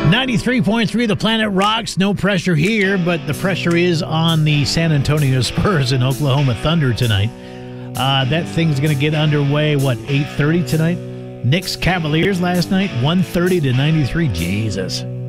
93.3 The Planet rocks. No pressure here, but the pressure is on the San Antonio Spurs and Oklahoma Thunder tonight. That thing's going to get underway, 8:30 tonight? Knicks Cavaliers last night, 130 to 93. Jesus.